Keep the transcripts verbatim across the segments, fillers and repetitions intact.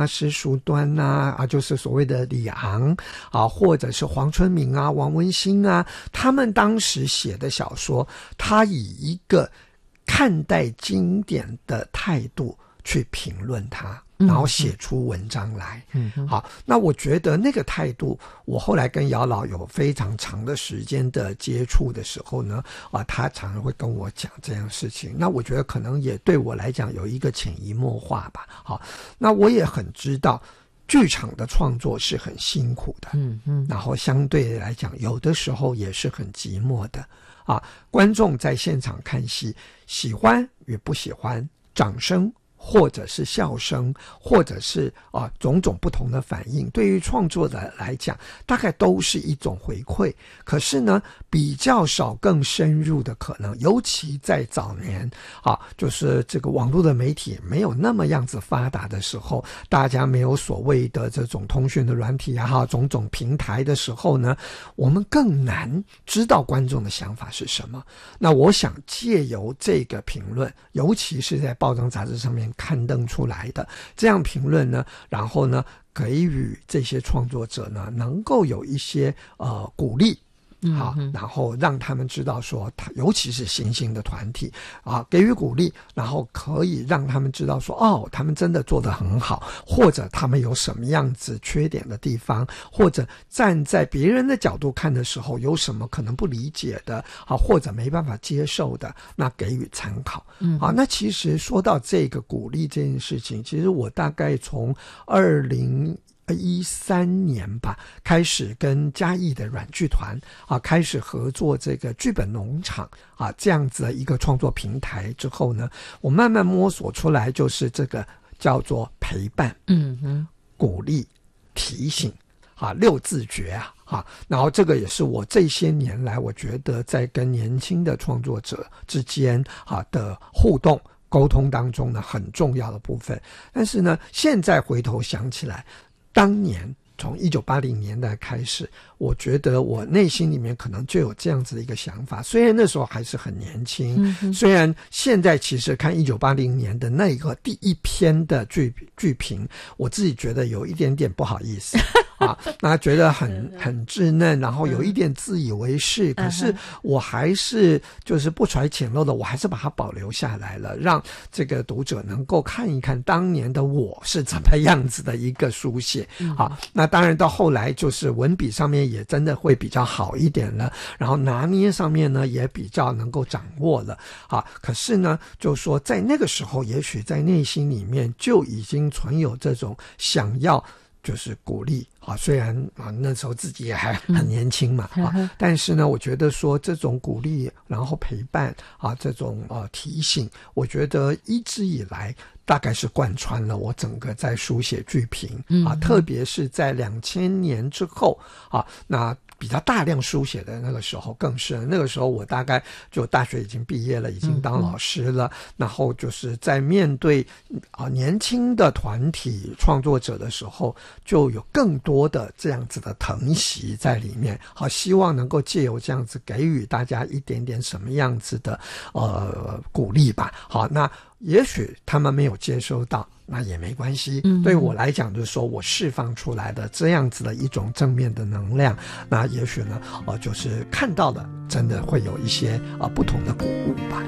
啊、施淑端啊啊，就是所谓的李昂啊，或者是黄春明啊、王文兴啊，他们当时写的小说，他以一个看待经典的态度去评论它，然后写出文章来。嗯，好，那我觉得那个态度，我后来跟姚老有非常长的时间的接触的时候呢，啊，他常常会跟我讲这样的事情。那我觉得可能也对我来讲有一个潜移默化吧。好，那我也很知道剧场的创作是很辛苦的，嗯嗯，然后相对来讲，有的时候也是很寂寞的。啊，观众在现场看戏，喜欢与不喜欢，掌声或者是笑声，或者是啊种种不同的反应，对于创作者来讲，大概都是一种回馈。可是呢，比较少更深入的可能，尤其在早年啊，就是这个网络的媒体没有那么样子发达的时候，大家没有所谓的这种通讯的软体啊，种种平台的时候呢，我们更难知道观众的想法是什么。那我想借由这个评论，尤其是在报章杂志上面刊登出来的这样评论呢，然后呢给予这些创作者呢能够有一些呃鼓励。好，然后让他们知道说，他尤其是新兴的团体啊，给予鼓励，然后可以让他们知道说，哦，他们真的做得很好，或者他们有什么样子缺点的地方，或者站在别人的角度看的时候，有什么可能不理解的啊，或者没办法接受的，那给予参考。嗯，啊，那其实说到这个鼓励这件事情，其实我大概从二零一三年吧，开始跟嘉义的软剧团啊，开始合作这个剧本农场啊，这样子的一个创作平台之后呢，我慢慢摸索出来，就是这个叫做陪伴、嗯哼、鼓励、提醒啊，六字诀啊。啊，然后这个也是我这些年来，我觉得在跟年轻的创作者之间啊的互动沟通当中呢，很重要的部分。但是呢，现在回头想起来，当年从一九八零年代开始，我觉得我内心里面可能就有这样子的一个想法。虽然那时候还是很年轻，嗯、虽然现在其实看一九八零年的那个第一篇的剧剧评，我自己觉得有一点点不好意思。啊，那觉得很很稚嫩，然后有一点自以为是，可是我还是就是不揣浅漏的，我还是把它保留下来了，让这个读者能够看一看当年的我是怎么样子的一个书写。好，那当然到后来就是文笔上面也真的会比较好一点了，然后拿捏上面呢也比较能够掌握了。啊，可是呢，就说在那个时候，也许在内心里面就已经存有这种想要。就是鼓励啊，虽然啊那时候自己也还很年轻嘛、嗯、啊，但是呢，我觉得说这种鼓励，然后陪伴啊，这种呃提醒，我觉得一直以来大概是贯穿了我整个在书写剧评啊，嗯、特别是在两千年之后啊，那。比较大量书写的那个时候更是，那个时候我大概就大学已经毕业了，已经当老师了，嗯、然后就是在面对啊年轻的团体创作者的时候，就有更多的这样子的疼惜在里面，好，希望能够借由这样子给予大家一点点什么样子的呃鼓励吧。好，那也许他们没有接收到。那也没关系，嗯、对我来讲就是说我释放出来的这样子的一种正面的能量，那也许呢，呃，就是看到的真的会有一些呃不同的鼓舞吧。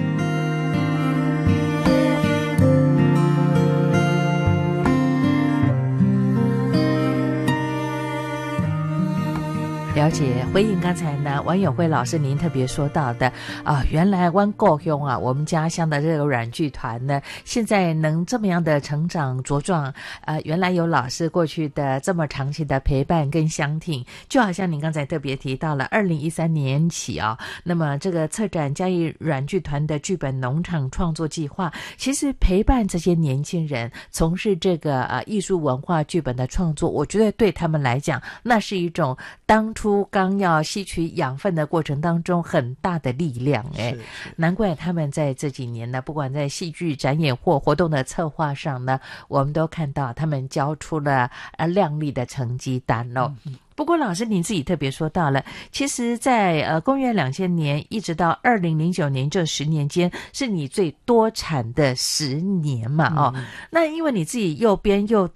了解，回应刚才呢王友惠老师您特别说到的啊，原来湾故乡啊，我们家乡的这个软剧团呢，现在能这么样的成长茁壮，呃，原来有老师过去的这么长期的陪伴跟相挺，就好像您刚才特别提到了二零一三年起啊，那么这个策展嘉义软剧团的剧本农场创作计划，其实陪伴这些年轻人从事这个呃艺术文化剧本的创作，我觉得对他们来讲，那是一种当初刚要吸取养分的过程当中很大的力量。哎，难怪他们在这几年呢，不管在戏剧展演或活动的策划上呢，我们都看到他们交出了呃亮丽的成绩单哦。嗯，不过老师您自己特别说到了，其实在呃公元两千年一直到二零零九年这十年间是你最多产的十年嘛哦，嗯、那因为你自己又编又